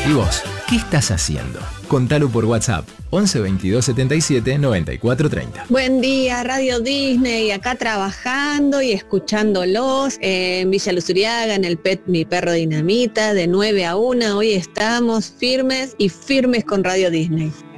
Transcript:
¿Y vos? ¿Qué estás haciendo? Contalo por WhatsApp 11 22 77 94 30. Buen día, Radio Disney, acá trabajando y escuchándolos en Villa Luzuriaga, en el PET Mi Perro Dinamita, de 9 a 1. Hoy estamos firmes con Radio Disney.